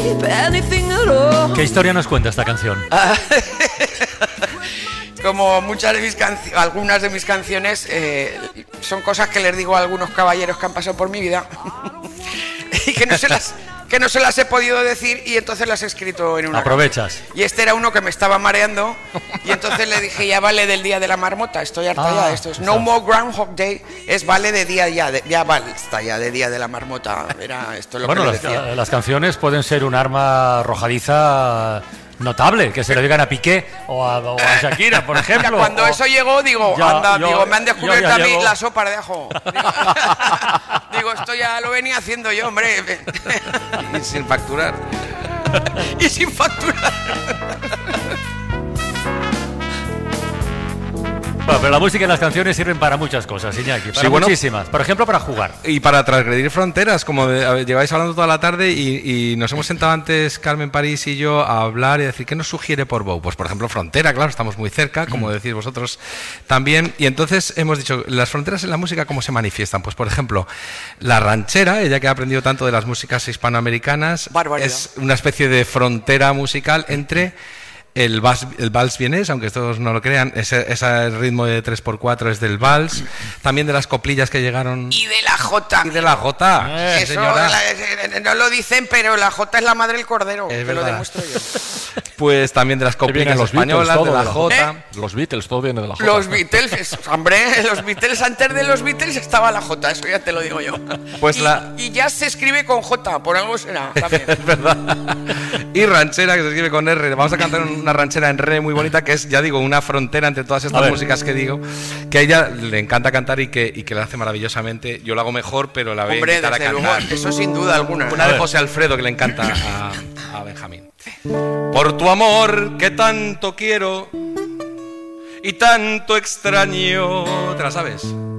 keep anything at all. ¿Qué historia nos cuenta esta canción? Como muchas de algunas de mis canciones son cosas que les digo a algunos caballeros que han pasado por mi vida y que no se las he podido decir, y entonces las he escrito en una Aprovechas. canción. Y este era uno que me estaba mareando, y entonces le dije, ya vale del día de la marmota, estoy harta ya. Esto es No More Groundhog Day, es vale de día ya vale, está ya de día de la marmota. Era esto lo que le decía. Las canciones pueden ser un arma arrojadiza notable, que se lo digan a Piqué o a Shakira, por ejemplo. Cuando eso llegó, digo, me han descubierto a mí la sopa de ajo. Digo, esto ya lo venía haciendo yo, hombre. Y sin facturar. Y sin facturar. Bueno, pero la música y las canciones sirven para muchas cosas, Iñaki, para muchísimas. Por ejemplo, para jugar. Y para transgredir fronteras, como lleváis hablando toda la tarde, y nos hemos sentado antes, Carmen París y yo, a hablar y a decir, ¿qué nos sugiere Portbou? Pues, por ejemplo, frontera, claro, estamos muy cerca, como decís vosotros también. Y entonces hemos dicho, las fronteras en la música, ¿cómo se manifiestan? Pues, por ejemplo, la ranchera, ella que ha aprendido tanto de las músicas hispanoamericanas, es una especie de frontera musical entre el vals vienés, aunque todos no lo crean, ese ritmo de 3x4 es del vals, también de las coplillas que llegaron. Y de la jota. Y de la jota. Eso no lo dicen, pero la jota es la madre del cordero, te lo demuestro yo. Pues también de las coplillas españolas, de la jota. Los Beatles, todo viene de la jota. Los Beatles, hombre, los Beatles, antes de los Beatles estaba la jota, eso ya te lo digo yo. Pues y ya se escribe con J, por algo será también. Es verdad. Y ranchera, que se escribe con R. Vamos a cantar una ranchera en re muy bonita, que es, ya digo, una frontera entre todas estas músicas que digo, que a ella le encanta cantar y que la hace maravillosamente. Yo lo hago mejor, pero la voy a invitar a cantar. Eso sin duda alguna. Una de José Alfredo, que le encanta a Benjamín. Por tu amor que tanto quiero y tanto extraño. ¿Te la sabes?